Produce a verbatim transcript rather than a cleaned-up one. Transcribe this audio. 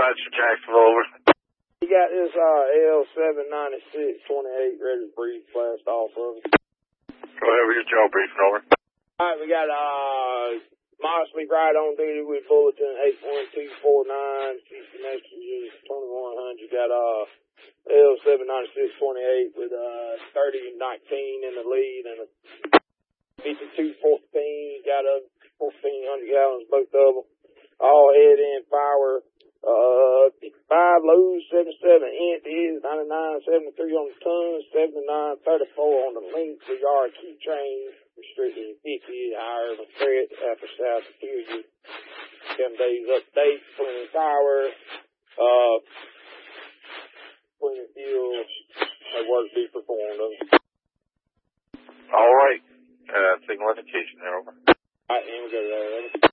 dispatch for Jacksonville, over. You got this uh, L seven ninety-six twenty-eight ready to breathe blast off of it. Go ahead with your job briefing, over. Alright, we got uh, Mosley right on duty with bulletin eight one two four nine, sixty messages, twenty-one hundred. Got uh, L seven ninety-six twenty-eight with uh, thirty nineteen in the lead and a fifty-two fourteen. Got a fourteen hundred gallons, both of them. All head in power. Uh, five lows, seventy-seven empties, ninety-nine seventy-three on the ton, seventy-nine thirty-four on the length. We are a key train, restricted to fifty, higher than threat, after south period. Seven days update, plenty of power, uh, plenty of fuel, that work be performed of. All right. Uh, signal indication there, over. Alright, and we go there, over.